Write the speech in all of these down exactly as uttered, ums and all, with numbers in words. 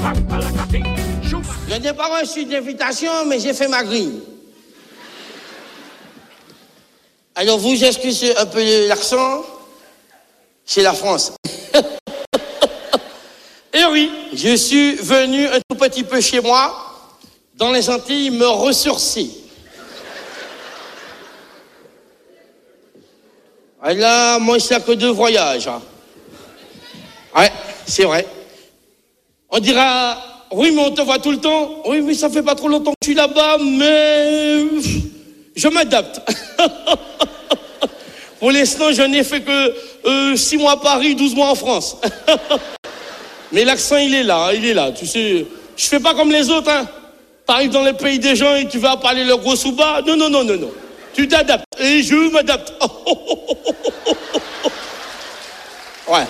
Je n'ai pas reçu d'invitation, mais j'ai fait ma grille. Alors vous, excusez un peu l'accent, c'est la France. Et oui, je suis venu un tout petit peu chez moi, dans les Antilles, me ressourcer. Et là, moi, c'est que deux voyages. Hein. Ouais, c'est vrai. On dira, oui, mais on te voit tout le temps. Oui, mais ça fait pas trop longtemps que je suis là-bas, mais je m'adapte. Pour l'instant, je n'ai fait que euh, six mois à Paris, douze mois en France. Mais l'accent, il est là, il est là. Tu sais, je fais pas comme les autres. Hein. Tu arrives dans les pays des gens et tu vas parler le gros sous-bas. Non, non, non, non, non. Tu t'adaptes. Et je m'adapte. Ouais.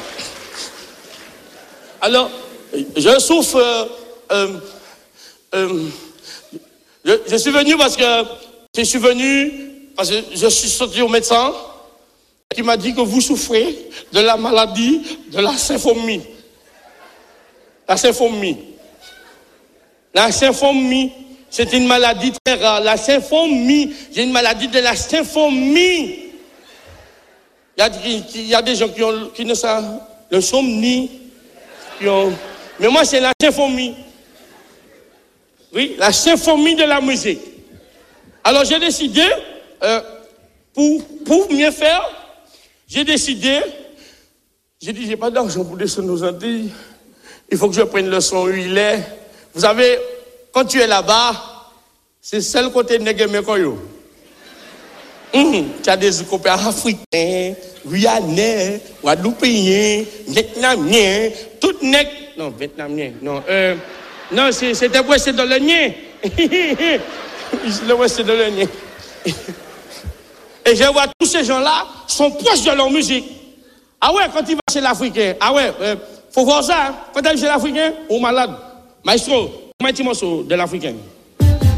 Alors, je souffre. Euh, euh, euh, je, je suis venu parce que je suis venu parce que je suis sorti au médecin qui m'a dit que vous souffrez de la maladie de la symphonie. La symphonie. La symphonie, c'est une maladie très rare. La symphonie, j'ai une maladie de la symphonie. Il y a, il y a des gens qui, ont, qui ne savent le somni. Qui ont... Mais moi, c'est la symphonie. Oui, la symphonie de la musique. Alors, j'ai décidé, euh, pour, pour mieux faire, j'ai décidé, j'ai dit, j'ai pas d'argent pour descendre aux Antilles. Il faut que je prenne le son huilé. Vous savez, quand tu es là-bas, c'est seul côté de Negemekoyo. Hum, tu as des copains africains, guyanais, guadeloupéens, vietnamiens, tout nègres. Non, vietnamien, non. Euh, non, c'était ouest de l'Oignon. Le ouest de l'Oignon. Et je vois tous ces gens-là sont proches de leur musique. Ah ouais, quand il va chez l'Africain, ah ouais, euh, faut voir ça. Hein. Quand il va chez l'Africain, on est malade. Maestro, comment est-ce de l'Africain?